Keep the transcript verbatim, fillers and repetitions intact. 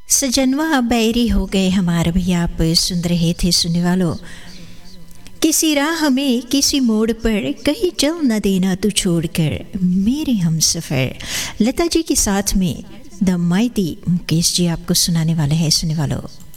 सजनवा बैरी हो गए हमारे भैया, आप सुन रहे थे सुनने वालों। किसी राह में किसी मोड़ पर कहीं चल न देना तू छोड़कर मेरे हम सफ़र, लता जी के साथ में द माइटी मुकेश जी आपको सुनाने वाले हैं सुनने वालों।